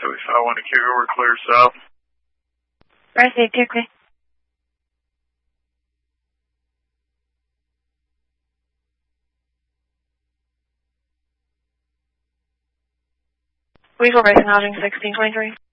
75 to carry over, clear south. Right, safety, okay. Weaver Racing Housing 1623.